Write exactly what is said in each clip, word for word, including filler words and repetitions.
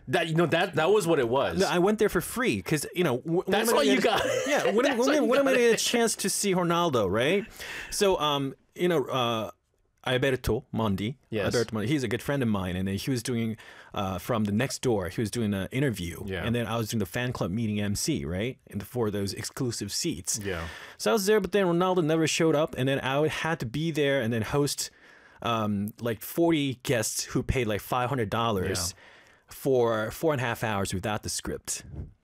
That you know that that was what it was. No, I went there for free because you know w- That's when what I you get- got. Yeah, when, That's when, what you when am I got. going to get a chance to see Ronaldo, right? So, um, you know, uh, Alberto Mondi, Yes. Alberto Mondi, he's a good friend of mine, and then he was doing uh, from the next door. He was doing an interview, Yeah. and then I was doing the fan club meeting M C, right, and for those exclusive seats. Yeah. So I was there, but then Ronaldo never showed up, and then I would had to be there and then host um, like forty guests who paid like five hundred dollars Yeah. for four and a half hours without the script,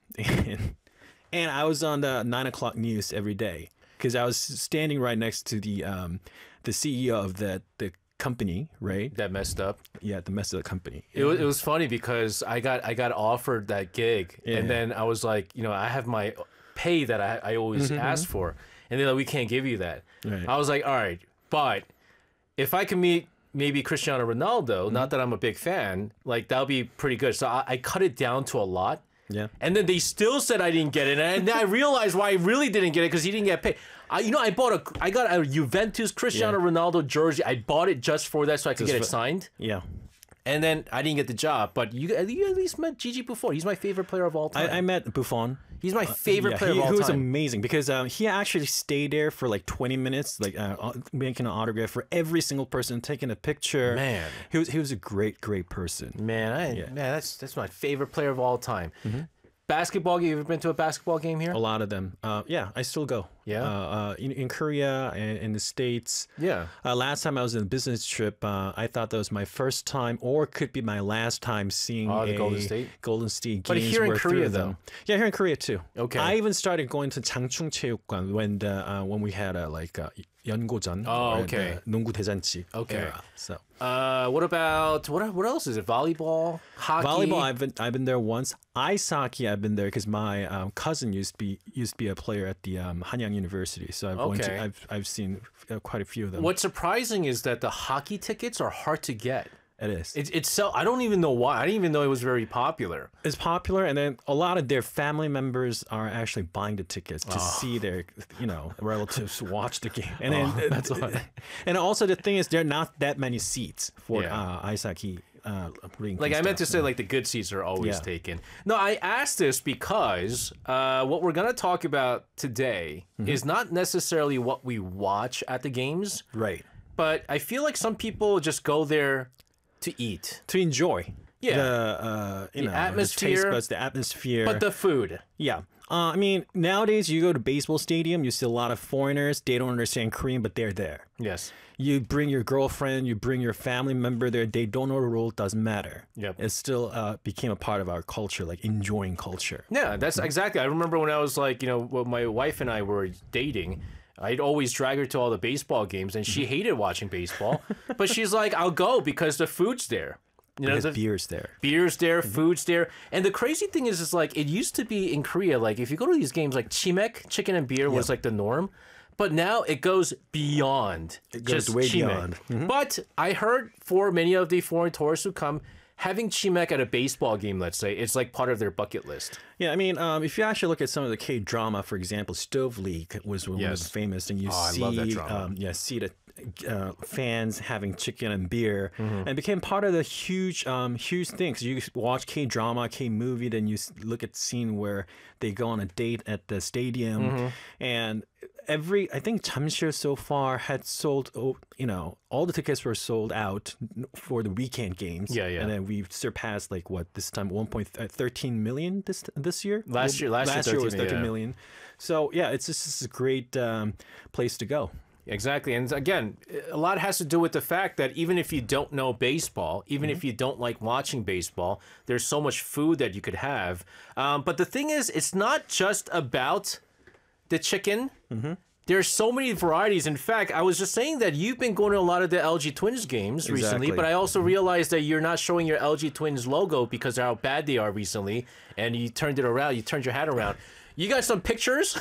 and, and I was on the nine o'clock news every day because I was standing right next to the um, the C E O of the the company, right? That messed up. Yeah, the mess of the company. It was, it was funny because I got I got offered that gig, Yeah. and then I was like, you know, I have my pay that I, I always ask for, and they're like, we can't give you that. Right. I was like, all right, but if I can meet maybe Cristiano Ronaldo, not that I'm a big fan, like that'll be pretty good. So I, I cut it down to a lot. Yeah. And then they still said I didn't get it, and then I realized why I really didn't get it because he didn't get paid. I, you know, I bought a, I got a Juventus Cristiano Yeah. Ronaldo jersey. I bought it just for that, so I could Just get it for- signed. Yeah. And then I didn't get the job. But you, you at least met Gigi Buffon. He's my favorite player of all time. I, I met Buffon. He's my favorite Yeah, player he, of all he was time. amazing because um, he actually stayed there for like twenty minutes, like uh, au- making an autograph for every single person, taking a picture. Man. he was he was a great, great person. Man, I, Yeah. man, that's that's my favorite player of all time. Basketball game. You ever been to a basketball game here? A lot of them. Uh, yeah, I still go. Yeah? Uh, uh, in, in Korea and in the States. Yeah. Uh, last time I was on a business trip, uh, I thought that was my first time, or could be my last time seeing Oh, the a Golden State? Golden State But games. here in where three Korea, of them- Yeah, here in Korea too. Okay. I even started going to 장충 체육관 when the, uh, when we had a like a 연고전. Oh, or okay. the 농구 대잔치. Okay. Era. So Uh, what about what? What else is it? Volleyball, hockey. volleyball, I've been I've been there once. Ice hockey, I've been there because my um, cousin used to be used to be a player at the um, Hanyang University. So I've went Okay. to, I've I've seen uh, quite a few of them. What's surprising is that the hockey tickets are hard to get. It is. It's it's so I don't even know why. I didn't even know it was very popular. It's popular, and then a lot of their family members are actually buying the tickets to see their, you know, relatives watch the game. And then Oh, that's why. and also the thing is, there are not that many seats for Yeah. uh, ice hockey. Uh, rink Like and I meant to stuff. say, like the good seats are always Yeah. taken. No, I asked this because uh, what we're gonna talk about today Mm-hmm. is not necessarily what we watch at the games, right but I feel like some people just go there to eat. to enjoy. Yeah. the uh, you The know atmosphere, the taste buds, the atmosphere. But the food. Yeah. Uh, I mean, nowadays you go to baseball stadium, you see a lot of foreigners. They don't understand Korean, but they're there. Yes. You bring your girlfriend, you bring your family member there. They don't know the rule. Doesn't matter. Yep. It still uh, became a part of our culture, like enjoying culture. Yeah, that's exactly. I remember when I was like, you know, when my wife and I were dating, I'd always drag her to all the baseball games, and she hated watching baseball. But she's like, I'll go because the food's there. You know, Because the beer's there. beer's there, food's there. And the crazy thing is, is like, it used to be in Korea, like, if you go to these games, like, chimek, chicken and beer, was like the norm. But now it goes beyond. It goes just way chimek. beyond. But I heard for many of the foreign tourists who come, having chimek at a baseball game, let's say, it's like part of their bucket list. Yeah, I mean, um, if you actually look at some of the K drama, for example, Stove League was one Yes. of the famous, and you Oh, I see, love that drama. Um, yeah, see the uh, fans having chicken and beer, Mm-hmm. and it became part of the huge, um, huge thing. So you watch K drama, K movie, then you s- look at the scene where they go on a date at the stadium, Mm-hmm. and every I think Jamsil so far had sold, oh, you know, all the tickets were sold out for the weekend games. Yeah, yeah. And then we've surpassed like what this time one point one three million this this year. Last year- last year, was thirteen, thirteen yeah. million. So yeah, it's just, it's a great um, place to go. Exactly. And again, a lot has to do with the fact that even if you don't know baseball, even Mm-hmm. if you don't like watching baseball, there's so much food that you could have. Um, but the thing is, it's not just about the chicken. Mm-hmm. There's so many varieties. In fact, I was just saying that you've been going to a lot of the L G Twins games recently, Exactly. but I also realized that you're not showing your L G Twins logo because of how bad they are recently, and you turned it around, you turned your hat around. You got some pictures?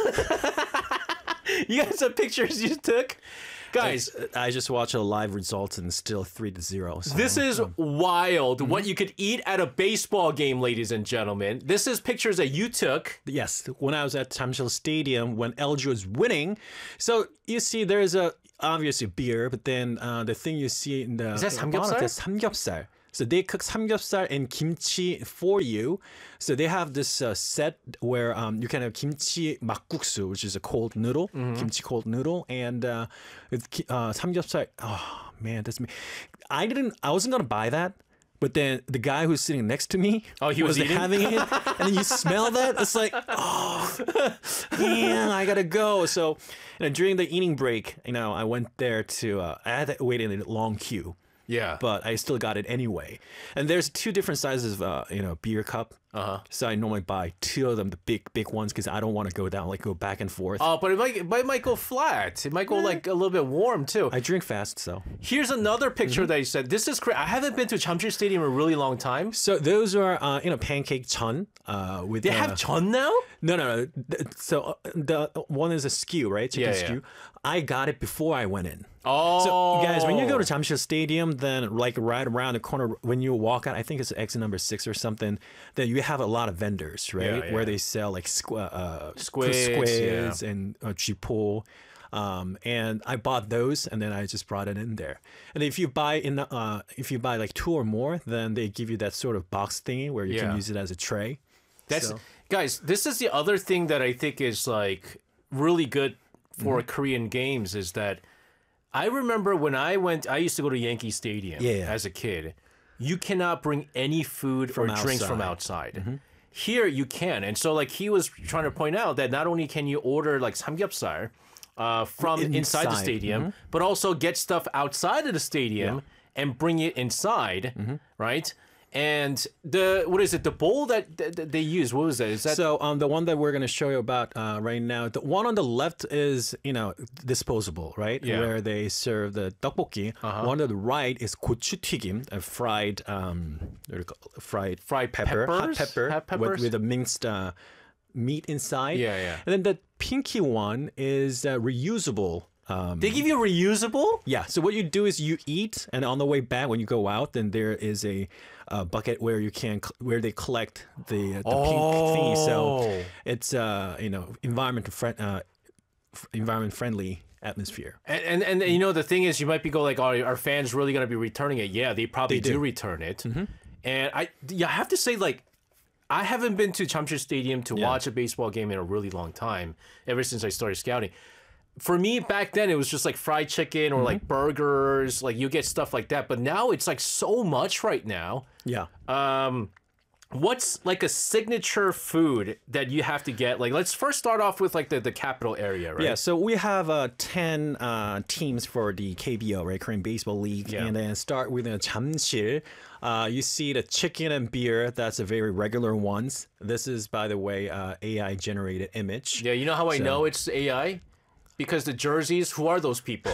You got some pictures you took? Guys, I just watched a live results and it's still three to zero. So. this is wild. What you could eat at a baseball game, ladies and gentlemen. This is pictures that you took. Yes, when I was at Jamsil Stadium when L G was winning. So you see, there's a obviously beer, but then uh, the thing you see in the Is that bottom samgyeopsal? is samgyeopsal. So they cook samgyeopsal and kimchi for you. So they have this uh, set where um, you can have kimchi makguksu, which is a cold noodle, kimchi cold noodle, and uh, with ki- uh, samgyeopsal. Oh man, that's me. I didn't. I wasn't gonna buy that. But then the guy who's sitting next to me, Oh, he was eating? having it, and then you smell that. It's like, oh, man, I gotta go. So, you know, during the eating break, you know, I went there to. Uh, I had to wait in a long queue, Yeah. but I still got it anyway. And there's two different sizes of, uh, you know, beer cup. Uh-huh. So I normally buy two of them, the big, big ones, because I don't want to go down, like go back and forth. Oh, but it might, it might might go flat. It might go like a little bit warm too. I drink fast, so. Here's another picture Mm-hmm. that you said. This is crazy. I haven't been to Jamsil Stadium in a really long time. So those are, uh, you know, pancake chun. Uh, with They uh, have chun now? No, no, no. Th- So uh, the one is a skew, right? Chicken Yeah, yeah. skew. I got it before I went in. Oh. So guys, when you go to Jamsil Stadium, then like right around the corner when you walk out, I think it's exit number six or something. Then you have a lot of vendors, right? Yeah, yeah. Where they sell like squ- uh, Squids, squids and uh, chipo. Um, and I bought those, and then I just brought it in there. And if you buy in, uh, if you buy like two or more, then they give you that sort of box thingy where you Yeah. can use it as a tray. That's So- guys, this is the other thing that I think is like really good for Mm-hmm. Korean games is that I remember when I went I used to go to Yankee Stadium Yeah, yeah. as a kid. You cannot bring any food or drinks from outside. Mm-hmm. Here you can. And so like he was trying to point out that not only can you order like samgyeopsal uh, from inside, the Inside, stadium, mm-hmm. but also get stuff outside of the stadium and bring it inside, Mm-hmm. right? And the what is it? The bowl that, that, that they use. What was that? Is that So um, the one that we're going to show you about uh, right now, the one on the left is, you know, disposable, right? Yeah. Where they serve the tteokbokki. Uh-huh. One on the right is gochutigim, a fried, um, what do you call it? fried Fried pepper, hot peppers? pepper, Hot with, peppers? with a minced uh, meat inside. Yeah, yeah. And then the pinky one is uh, reusable. Um, they give you reusable? yeah. So what you do is you eat, and on the way back, when you go out, then there is a uh, bucket where you can cl- where they collect the uh, the pink thingy. So Oh. it's uh you know environment friend uh, f- environment friendly atmosphere. And, and and you know the thing is, you might be go like, "Oh, are fans really gonna be returning it?" Yeah, they probably They do. do. return it. And I, yeah, I have to say, like, I haven't been to Jamsil Stadium to watch a baseball game in a really long time. Ever since I started scouting. For me back then, it was just like fried chicken or like burgers. Like you get stuff like that. But now it's like so much right now. Yeah. Um, what's like a signature food that you have to get? Like, let's first start off with like the, the capital area, right? Yeah, so we have uh, ten uh, teams for the K B O, right, Korean Baseball League, Yeah. and then start with the Jamsil. Uh, you see the chicken and beer. That's a very regular ones. This is, by the way, uh, A I generated image. Yeah, you know how I know it's A I? Because the jerseys, who are those people?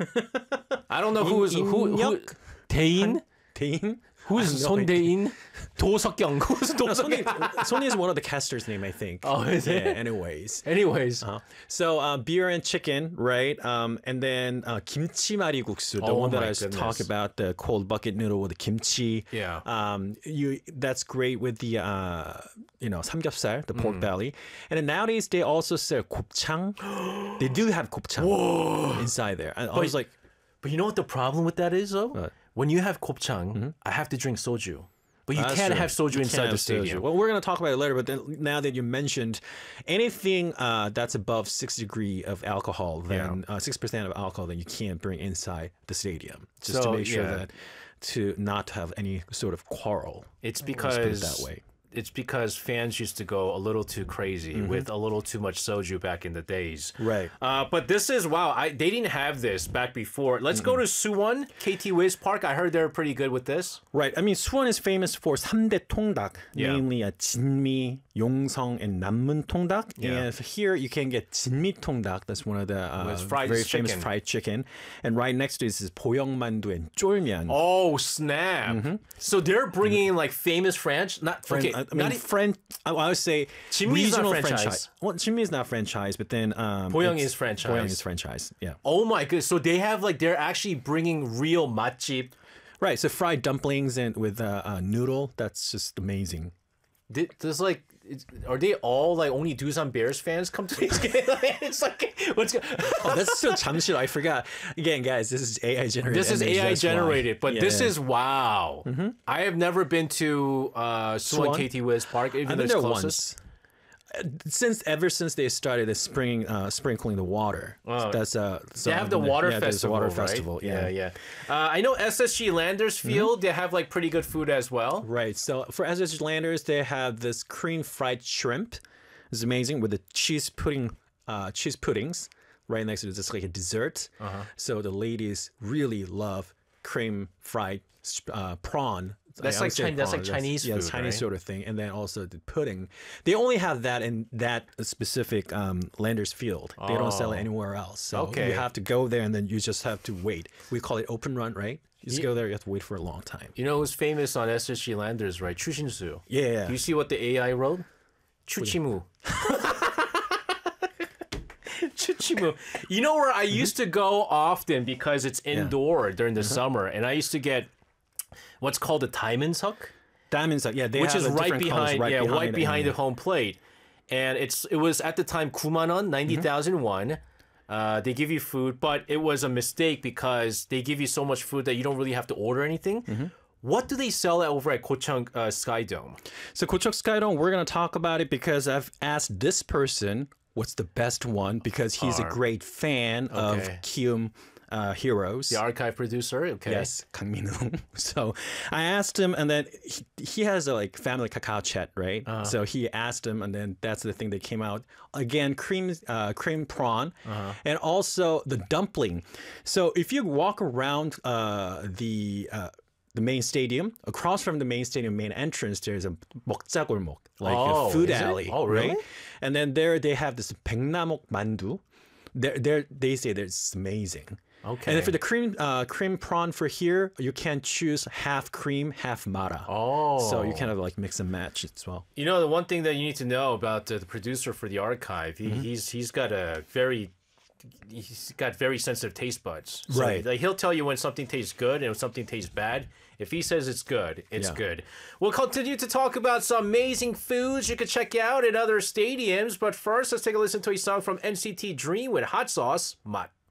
I don't know who is who who 인력? 대인? Team. Who's I have no 손대인? 도석경. Who's 도석경? Sony is one of the casters' name, I think. Oh, is yeah, it? anyways. Anyways, Uh, so uh, beer and chicken, right? Um, and then uh, kimchi mariguksu, the Oh one that my I was goodness. talking about, the cold bucket noodle with the kimchi. Yeah. Um, you that's great with the uh, you know, samgyeopsal, the Mm. pork belly. And then nowadays they also sell 곱창. They do have 곱창 inside there. And I was like, but you know what the problem with that is though? What? When you have 곱창, I have to drink soju. But you That's can't true. have soju You inside can't the have soju. stadium. Well, we're going to talk about it later, but then, now that you mentioned anything uh, that's above six degree of alcohol, then uh, six percent of alcohol, then you can't bring inside the stadium. Just So, to make sure yeah. that to not have any sort of quarrel. It's Let's because put it that way. It's because fans used to go a little too crazy with a little too much soju back in the days. Right. Uh, but this is wow. I they didn't have this back before. Let's go to Suwon K T Wiz Park. I heard they're pretty good with this. Right. I mean, Suwon is famous for 삼대 통닭, Yeah. namely uh, 진미, 용성, and 남문 통닭. Yeah. And here you can get 진미 통닭. That's one of the uh, With fried very famous chicken. fried chicken. And right next to this is 보영만두 and 쫄면. Oh snap! So they're bringing in like famous franchise. Not Fran- okay. I mean, not e- Fran- I I would say Jinmi's not regional franchise. Well, Jinmi is not franchise, but then um, Boyoung it's- is franchise. Boyoung is franchise. Yeah. Oh my goodness! So they have like they're actually bringing real matjip. Right. So fried dumplings and with uh, uh, noodle. That's just amazing. Did, does like it's- are they all like only Doosan Bears fans come to these games? It's like what's go- Oh, that's still 잠실. I forgot. Again, guys, this is A I generated. this is image, A I that's why. generated, but this Yeah. is wow. I have never been to uh, Suwon Suwon? K T Wiz Park, even I've though been it's there closest. once. Since ever since they started the spring uh, sprinkling the water. Oh. That's uh. So They have the I've been water there. Yeah, there's the festival, water right? festival. yeah, Yeah. yeah. Uh, I know S S G Landers Field. They have like pretty good food as well. Right. So for S S Landers, they have this cream fried shrimp. It's amazing with the cheese pudding, uh, cheese puddings right next to it. It's like a dessert. Uh-huh. So the ladies really love cream fried uh, prawn. That's I would like say Chin- that's prawn. like Chinese yeah, it's food, Chinese right? sort of thing. And then also the pudding. They only have that in that specific um, Landers Field. They don't sell it Oh. anywhere else. So Okay. you have to go there and then you just have to wait. We call it open run, right? You just Ye- go there. You have to wait for a long time. You know who's famous on S S G Landers, right? Chu Shin-soo. Yeah. You see what the A I wrote? Chuchimu. Chuchimu. You know where I used to go often because it's indoor during the Uh-huh. summer, and I used to get what's called a Diamond Hook, Diamonds, yeah, they which have is the right different colors behind, right yeah, behind right it, behind yeah. the home plate, and it's it was at the time kumanon ninety thousand one. Uh, they give you food, but it was a mistake because they give you so much food that you don't really have to order anything. What do they sell over at Gocheong uh, Sky Dome? So Gocheok Skydome, we're gonna talk about it because I've asked this person what's the best one because he's a Are. great fan of Okay. Kium uh, Heroes. The archive producer, okay. Yes, Kang Min-woo. So I asked him, and then he, he has a like family cacao chat, right? Uh-huh. So he asked him, and then that's the thing that came out again: cream, uh, cream prawn, Uh-huh. and also the dumpling. So if you walk around uh, the uh, the main stadium, across from the main stadium main entrance, there's a 먹자골목, like Oh, a food is it? alley. Oh, really? Right? And then there they have this 백남옥 만두. They're, they're, they say that it's amazing. Okay. And then for the cream uh, cream prawn for here, you can choose half cream, half mara. Oh. So you kind of like mix and match as well. You know, the one thing that you need to know about uh, the producer for the archive, he, Mm-hmm. he's he's got a very he's got very sensitive taste buds. So, Right. Like he'll tell you when something tastes good and when something tastes bad. If he says it's good, it's Yeah. good. We'll continue to talk about some amazing foods you could check out at other stadiums. But first, let's take a listen to a song from N C T Dream with Hot Sauce, Mat.